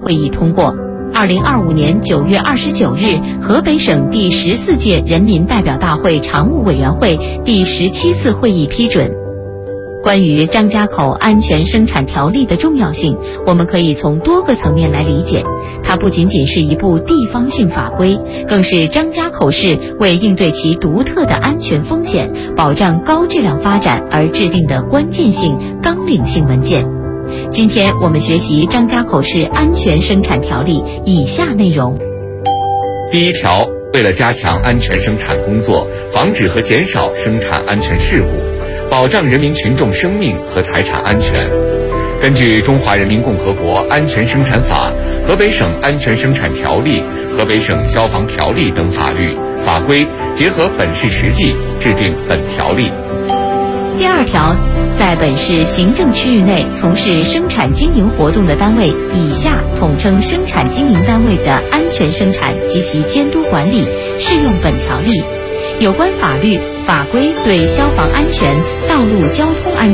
会议通过，2025年9月29日，河北省第14届人民代表大会常务委员会第17次会议批准。关于张家口安全生产条例的重要性，我们可以从多个层面来理解。它不仅仅是一部地方性法规，更是张家口市为应对其独特的安全风险、保障高质量发展而制定的关键性、纲领性文件。今天我们学习张家口市安全生产条例以下内容。 第1条，为了加强安全生产工作，防止和减少生产安全事故，保障人民群众生命和财产安全，根据《中华人民共和国安全生产法》、河北省安全生产条例、河北省消防条例等法律法规，结合本市实际，制定本条例。 第2条，在本市行政区域内从事生产经营活动的单位以下统称生产经营单位的安全生产及其监督管理适用本条例。有关法律法规对消防安全、道路交通安